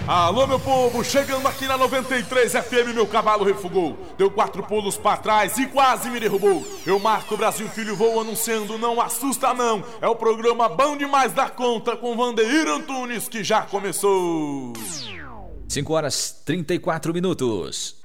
Alô, meu povo, chegando aqui na 93 FM, meu cavalo refugou. Deu 4 pulos pra trás e quase me derrubou. Eu marco o Brasil Filho, vou anunciando, não assusta não. É o programa bom demais da conta com Vandeir Antunes que já começou. 5 horas 34 minutos.